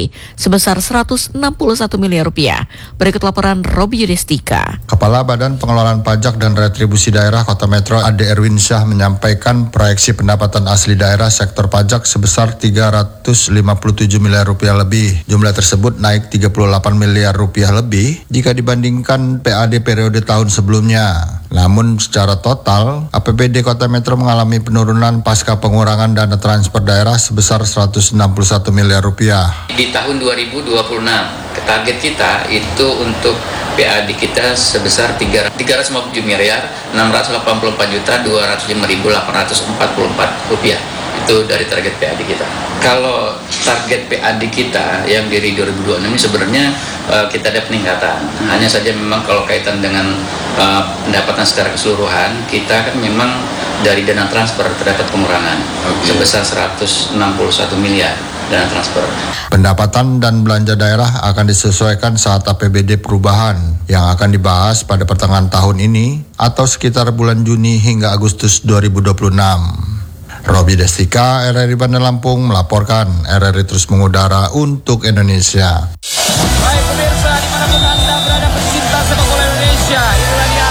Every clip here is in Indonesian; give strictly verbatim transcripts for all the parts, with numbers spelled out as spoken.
D sebesar seratus enam puluh satu miliar rupiah. Berikut laporan Robi Yudhistika. Kepala Badan Pengelolaan Pajak dan Retribusi Daerah Kota Metro Ade Erwinsyah menyampaikan proyeksi pendapatan asli daerah sektor pajak sebesar tiga ratus lima puluh tujuh miliar rupiah lebih. Jumlah tersebut naik tiga puluh delapan miliar rupiah lebih jika dibandingkan P A D periode tahun sebelumnya. Namun secara total, A P B D Kota Metro mengalami penurunan pasca pengurangan dana transfer daerah sebesar seratus enam puluh satu miliar rupiah. Di tahun dua ribu dua puluh enam, target kita itu untuk P A D kita sebesar tiga ratus lima puluh tujuh miliar enam ratus delapan puluh empat juta dua ratus lima ribu delapan ratus empat puluh empat rupiah. Itu dari target P A D kita. Kalau target P A D kita yang dari dua ribu dua puluh enam ini sebenarnya uh, kita ada peningkatan. Hanya saja memang kalau kaitan dengan uh, pendapatan secara keseluruhan, kita kan memang dari dana transfer terdapat pengurangan okay. sebesar seratus enam puluh satu miliar dana transfer. Pendapatan dan belanja daerah akan disesuaikan saat A P B D perubahan yang akan dibahas pada pertengahan tahun ini atau sekitar bulan Juni hingga Agustus dua ribu dua puluh enam. Robi Yudhistika, R R I Bandar Lampung melaporkan. R R I terus mengudara untuk Indonesia. Baik pemirsa, dimanapun Anda berada pecinta sepak bola Indonesia, inilah dia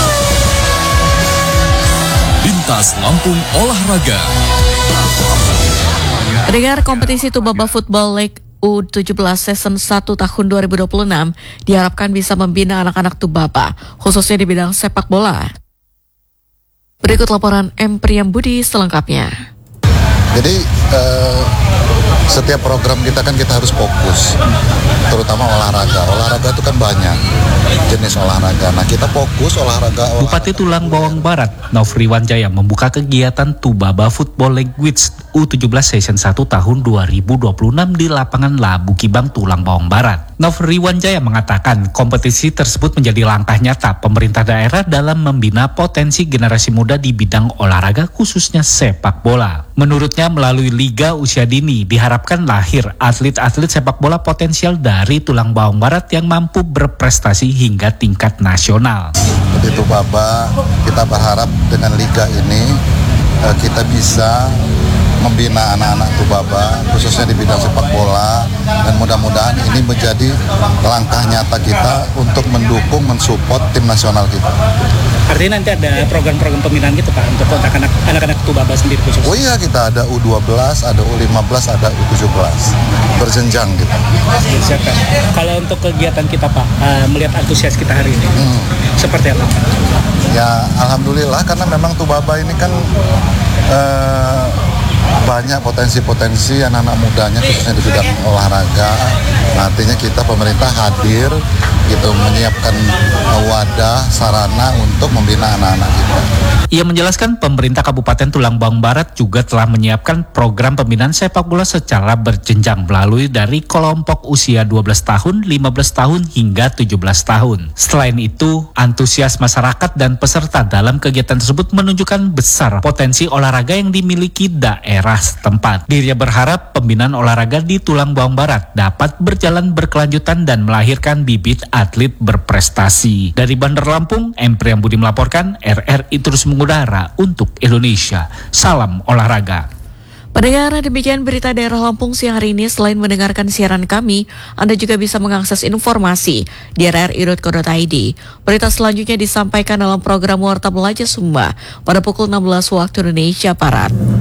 Lintas Lampung Olahraga. Pendengar, kompetisi Tubaba Football League U tujuh belas Season satu tahun dua ribu dua puluh enam diharapkan bisa membina anak-anak Tubaba, khususnya di bidang sepak bola. Berikut laporan M. Priyambudi selengkapnya. Jadi uh, setiap program kita kan kita harus fokus, terutama olahraga. Olahraga itu kan banyak jenis olahraga. Nah kita fokus olahraga. olahraga. Bupati Tulang Bawang Barat, Nofri Wanjaya membuka kegiatan Tubaba Football League U tujuh belas Season satu tahun dua ribu dua puluh enam di lapangan Labu Kibang, Tulang Bawang Barat. Nofri Wanjaya mengatakan kompetisi tersebut menjadi langkah nyata pemerintah daerah dalam membina potensi generasi muda di bidang olahraga khususnya sepak bola. Menurutnya melalui Liga Usia Dini diharapkan lahir atlet-atlet sepak bola potensial dari Tulang Bawang Barat yang mampu berprestasi hingga tingkat nasional. Di Tubaba kita berharap dengan liga ini kita bisa membina anak-anak Tubaba khususnya di bidang sepak bola, dan mudah-mudahan ini menjadi langkah nyata kita untuk mendukung, mensupport tim nasional kita. Artinya nanti ada program-program pembinaan gitu Pak untuk anak-anak anak-anak Tubaba sendiri khusus? Oh iya, kita ada U dua belas, ada U lima belas, ada U tujuh belas, berjenjang gitu. Siapa? Kalau untuk kegiatan kita Pak, uh, melihat antusias kita hari ini, hmm. seperti apa? Ya Alhamdulillah, karena memang Tubaba ini kan uh, banyak potensi-potensi anak-anak mudanya khususnya di bidang olahraga. Nah, artinya kita pemerintah hadir gitu, menyiapkan wadah sarana untuk membina anak-anak kita. Ia menjelaskan pemerintah Kabupaten Tulang Bawang Barat juga telah menyiapkan program pembinaan sepak bola secara berjenjang melalui dari kelompok usia dua belas tahun, lima belas tahun hingga tujuh belas tahun. Selain itu, antusias masyarakat dan peserta dalam kegiatan tersebut menunjukkan besar potensi olahraga yang dimiliki daerah setempat. Dirinya berharap pembinaan olahraga di Tulang Bawang Barat dapat berjalan berkelanjutan dan melahirkan bibit atlet berprestasi. Dari Bandar Lampung, M. Priyambudi melaporkan. R R I terus mengudara untuk Indonesia. Salam olahraga. Pendengar, demikian berita daerah Lampung siang hari ini. Selain mendengarkan siaran kami, Anda juga bisa mengakses informasi di r r i dot co dot i d. Berita selanjutnya disampaikan dalam program Warta Belajar Sumba pada pukul enam belas waktu Indonesia Barat.